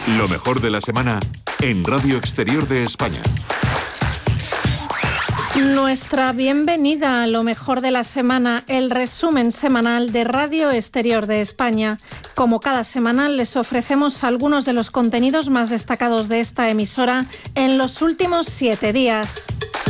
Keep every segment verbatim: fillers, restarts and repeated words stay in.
Lo mejor de la semana en Radio Exterior de España. Nuestra bienvenida a lo mejor de la semana, el resumen semanal de Radio Exterior de España. Como cada semana, les ofrecemos algunos de los contenidos más destacados de esta emisora en los últimos siete días.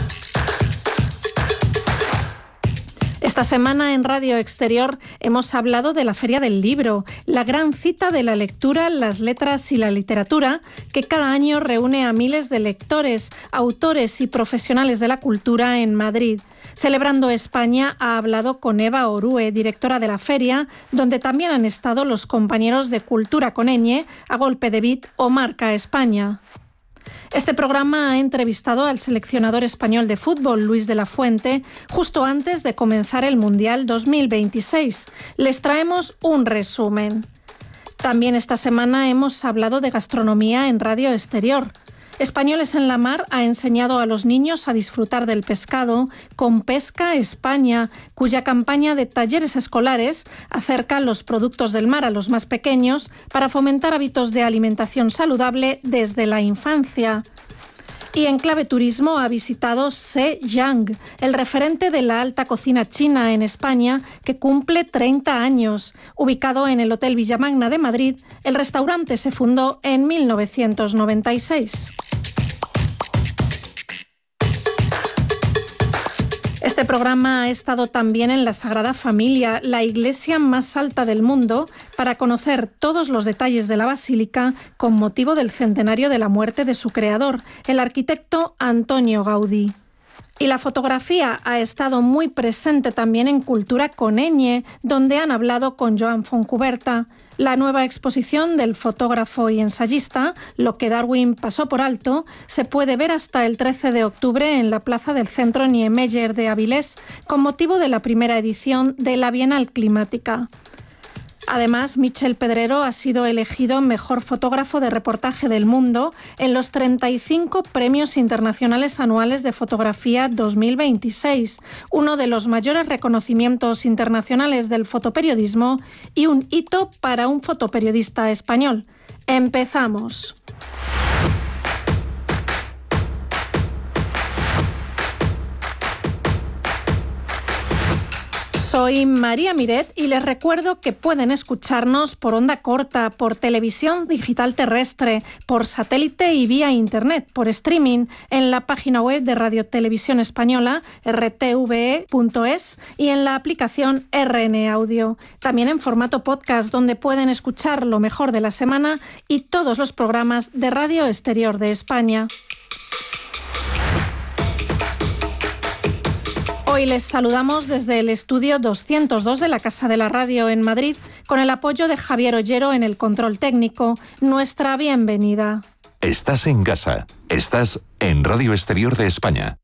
Esta semana en Radio Exterior hemos hablado de la Feria del Libro, la gran cita de la lectura, las letras y la literatura, que cada año reúne a miles de lectores, autores y profesionales de la cultura en Madrid. Celebrando España ha hablado con Eva Orue, directora de la feria, donde también han estado los compañeros de Cultura con ñ, A Golpe de Beat o Marca España. Este programa ha entrevistado al seleccionador español de fútbol, Luis de la Fuente, justo antes de comenzar el Mundial dos mil veintiséis. Les traemos un resumen. También esta semana hemos hablado de gastronomía en Radio Exterior. Españoles en la Mar ha enseñado a los niños a disfrutar del pescado con Pesca España, cuya campaña de talleres escolares acerca los productos del mar a los más pequeños para fomentar hábitos de alimentación saludable desde la infancia. Y en clave turismo ha visitado Se Yang, el referente de la alta cocina china en España, que cumple treinta años. Ubicado en el Hotel Villamagna de Madrid, el restaurante se fundó en mil novecientos noventa y seis. Este programa ha estado también en la Sagrada Familia, la iglesia más alta del mundo, para conocer todos los detalles de la basílica con motivo del centenario de la muerte de su creador, el arquitecto Antonio Gaudí. Y la fotografía ha estado muy presente también en Cultura con ñ, donde han hablado con Joan Fontcuberta. La nueva exposición del fotógrafo y ensayista, Lo que Darwin pasó por alto, se puede ver hasta el trece de octubre en la plaza del Centro Niemeyer de Avilés, con motivo de la primera edición de la Bienal Climática. Además, Michel Pedrero ha sido elegido mejor fotógrafo de reportaje del mundo en los treinta y cinco Premios Internacionales Anuales de Fotografía dos mil veintiséis, uno de los mayores reconocimientos internacionales del fotoperiodismo y un hito para un fotoperiodista español. Empezamos. Soy María Miret y les recuerdo que pueden escucharnos por onda corta, por televisión digital terrestre, por satélite y vía internet, por streaming, en la página web de Radio Televisión Española, erre te ve e punto es, y en la aplicación erre ene Audio. También en formato podcast, donde pueden escuchar lo mejor de la semana y todos los programas de Radio Exterior de España. Hoy les saludamos desde el estudio doscientos dos de la Casa de la Radio en Madrid, con el apoyo de Javier Ollero en el control técnico. Nuestra bienvenida. Estás en casa. Estás en Radio Exterior de España.